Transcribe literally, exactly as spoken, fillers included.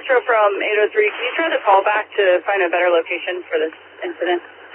Metro from eight oh three. Can you try the call back to find a better location for this incident?